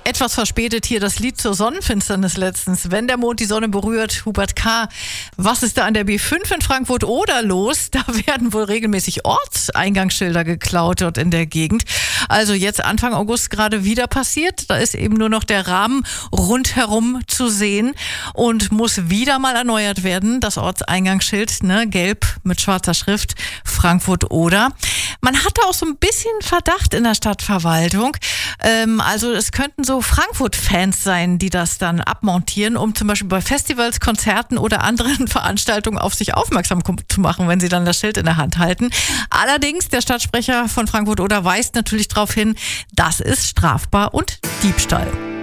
Etwas verspätet hier das Lied zur Sonnenfinsternis letztens. Wenn der Mond die Sonne berührt, Hubert K. Was ist da an der B5 in Frankfurt-Oder los? Da werden wohl regelmäßig Ortseingangsschilder geklaut dort in der Gegend. Also jetzt Anfang August gerade wieder passiert. Da ist eben nur noch der Rahmen rundherum zu sehen und muss wieder mal erneuert werden. Das Ortseingangsschild, gelb mit schwarzer Schrift, Frankfurt-Oder. Man hatte auch so ein bisschen Verdacht in der Stadtverwaltung. Also es könnten so Frankfurt-Fans sein, die das dann abmontieren, um zum Beispiel bei Festivals, Konzerten oder anderen Veranstaltungen auf sich aufmerksam zu machen, wenn sie dann das Schild in der Hand halten. Allerdings, der Stadtsprecher von Frankfurt-Oder weist natürlich darauf hin, das ist strafbar und Diebstahl.